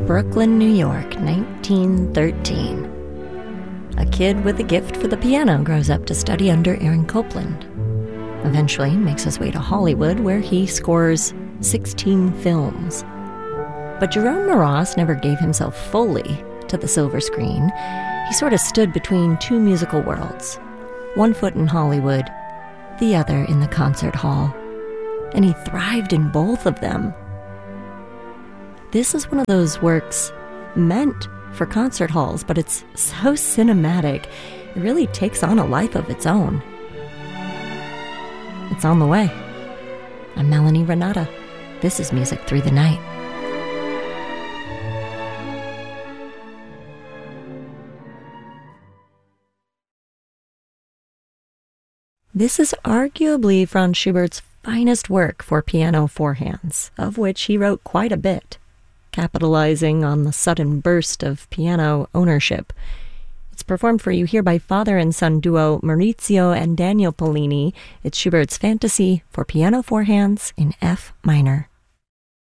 Brooklyn, New York, 1913. A kid with a gift for the piano grows up to study under Aaron Copland. Eventually makes his way to Hollywood, where he scores 16 films. But Jerome Moross never gave himself fully to the silver screen. He sort of stood between two musical worlds. One foot in Hollywood, the other in the concert hall. And he thrived in both of them. This is one of those works meant for concert halls, but it's so cinematic, it really takes on a life of its own. It's on the way. I'm Melanie Renata. This is Music Through the Night. This is arguably Franz Schubert's finest work for piano four hands, of which he wrote quite a bit, capitalizing on the sudden burst of piano ownership. It's performed for you here by father and son duo Maurizio and Daniel Pollini. It's Schubert's Fantasy for piano four hands in F minor.